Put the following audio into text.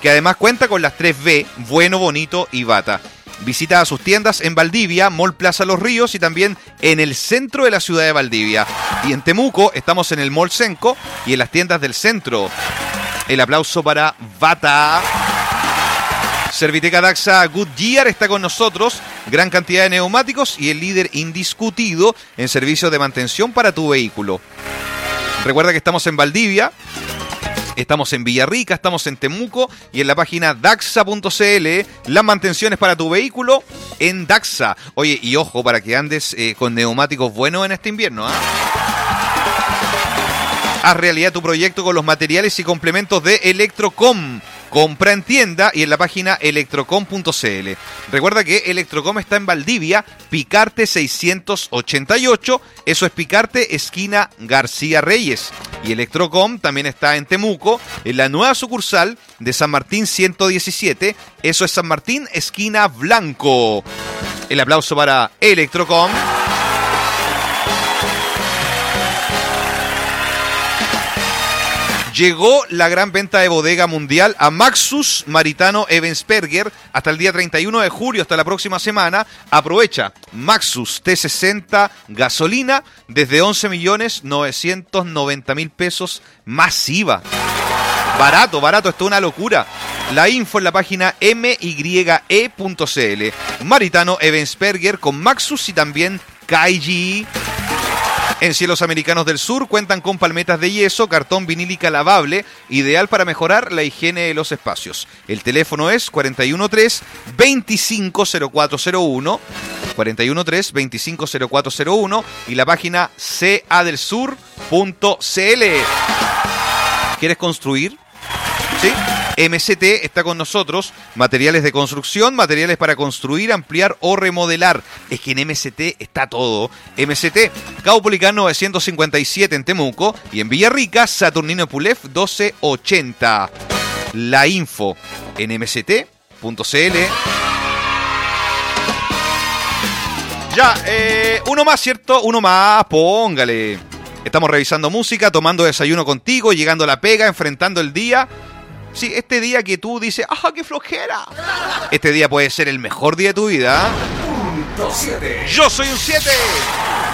que además cuenta con las 3B, bueno, bonito y bata. Visita a sus tiendas en Valdivia, Mall Plaza Los Ríos y también en el centro de la ciudad de Valdivia. Y en Temuco estamos en el Mall Senco y en las tiendas del centro. El aplauso para Bata. Serviteca Daxa Goodyear está con nosotros. Gran cantidad de neumáticos y el líder indiscutido en servicios de mantención para tu vehículo. Recuerda que estamos en Valdivia. Estamos en Villarrica, estamos en Temuco y en la página daxa.cl, las mantenciones para tu vehículo en Daxa. Oye, y ojo, para que andes con neumáticos buenos en este invierno, ¿ah? Haz realidad tu proyecto con los materiales y complementos de Electrocom. Compra en tienda y en la página electrocom.cl. Recuerda que Electrocom está en Valdivia, Picarte 688. Eso es Picarte, esquina García Reyes. Y Electrocom también está en Temuco, en la nueva sucursal de San Martín 117. Eso es San Martín, esquina Blanco. El aplauso para Electrocom. Llegó la gran venta de bodega mundial a Maxus Maritano Ebensperger hasta el día 31 de julio, hasta la próxima semana. Aprovecha Maxus T60 gasolina desde 11.990.000 pesos masiva. Barato, esto es una locura. La info en la página mye.cl. Maritano Ebensperger con Maxus y también Kaiji. En Cielos Americanos del Sur cuentan con palmetas de yeso, cartón vinílica lavable, ideal para mejorar la higiene de los espacios. El teléfono es 413-250401, 413-250401 y la página cadelsur.cl. ¿Quieres construir? ¿Sí? MCT está con nosotros, materiales de construcción, materiales para construir, ampliar o remodelar. Es que en MCT está todo. MCT, Caupolicán 957 en Temuco y en Villarrica, Saturnino Pulef 1280. La info en mct.cl. Ya, uno más, ¿cierto? Uno más, póngale. Estamos revisando música, tomando desayuno contigo, llegando a la pega, enfrentando el día. Sí, este día que tú dices, ¡ah, qué flojera! Este día puede ser el mejor día de tu vida. Punto 7. ¡Yo soy un 7!